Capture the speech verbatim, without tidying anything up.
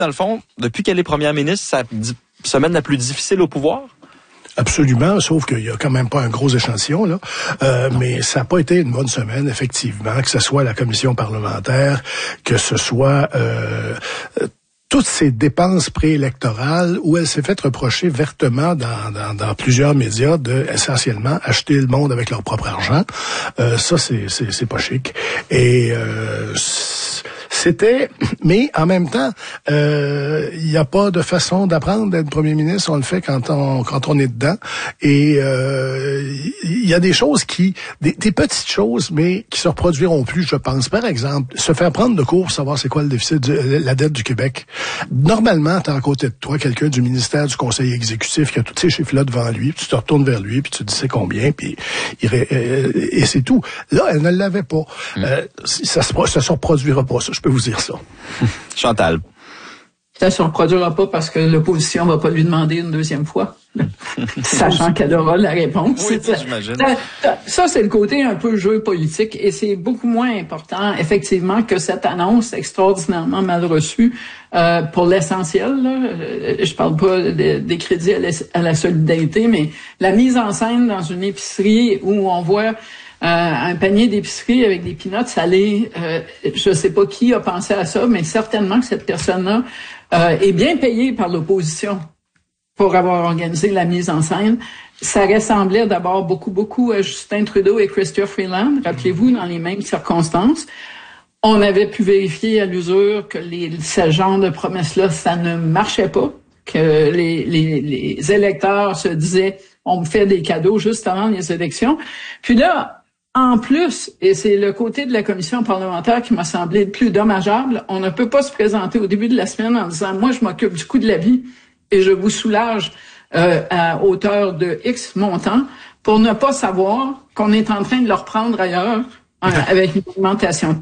dans le fond, depuis qu'elle est première ministre, sa semaine la plus difficile au pouvoir? Absolument, sauf qu'il y a quand même pas un gros échantillon, là. Euh, mais ça n'a pas été une bonne semaine, effectivement, que ce soit la commission parlementaire, que ce soit euh, toutes ces dépenses préélectorales où elle s'est fait reprocher vertement dans, dans, dans plusieurs médias de essentiellement acheter le monde avec leur propre argent. Euh, ça, c'est, c'est, c'est pas chic. Et euh, c'était, mais en même temps, il euh, n'y a pas de façon d'apprendre d'être premier ministre. On le fait quand on quand on est dedans. Et il euh, y a des choses qui, des, des petites choses, mais qui se reproduiront plus, je pense. Par exemple, se faire prendre de cours pour savoir c'est quoi le déficit, du, la dette du Québec. Normalement, t'as à côté de toi quelqu'un du ministère du Conseil exécutif qui a tous ces chiffres-là devant lui. Puis tu te retournes vers lui, puis tu dis c'est combien, puis il, euh, et c'est tout. Là, elle ne l'avait pas. Mmh. Euh, ça se ça se reproduira pas. Ça, je peux vous dire ça. Chantal. Ça ne se reproduira pas parce que l'opposition va pas lui demander une deuxième fois, sachant qu'elle aura la réponse. Oui, ça, j'imagine. Ça, ça, c'est le côté un peu jeu politique et c'est beaucoup moins important, effectivement, que cette annonce extraordinairement mal reçue euh, pour l'essentiel. Là. Je parle pas de, des crédits à la, à la solidarité, mais la mise en scène dans une épicerie où on voit Euh, un panier d'épicerie avec des peanuts salés, euh, je sais pas qui a pensé à ça, mais certainement que cette personne-là euh, est bien payée par l'opposition pour avoir organisé la mise en scène. Ça ressemblait d'abord beaucoup, beaucoup à Justin Trudeau et Chrystia Freeland, rappelez-vous, dans les mêmes circonstances. On avait pu vérifier à l'usure que les, ce genre de promesses-là, ça ne marchait pas, que les, les, les électeurs se disaient « on me fait des cadeaux juste avant les élections ». Puis là, en plus, et c'est le côté de la commission parlementaire qui m'a semblé le plus dommageable, on ne peut pas se présenter au début de la semaine en disant « moi, je m'occupe du coût de la vie et je vous soulage euh, à hauteur de X montant » pour ne pas savoir qu'on est en train de le reprendre ailleurs euh, avec une augmentation